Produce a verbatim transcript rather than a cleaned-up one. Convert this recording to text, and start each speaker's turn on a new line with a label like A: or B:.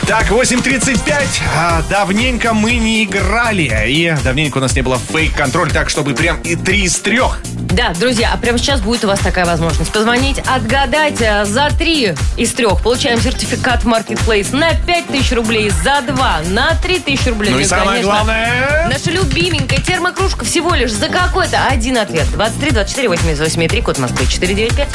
A: Так, восемь тридцать пять. А, давненько мы не играли. И давненько у нас не было фейк-контроль, так, чтобы прям и три из трех.
B: Да, друзья, а прямо сейчас будет у вас такая возможность позвонить, отгадать за три из трех. Получаем сертификат в Marketplace на пять тысяч рублей, за два на три тысячи рублей.
A: Ну и самое
B: конечно,
A: главное...
B: наша любименькая термокружка всего лишь за какой-то один ответ. двадцать три двадцать четыре восемьдесят восемь три, код Москвы четыреста девяносто пять.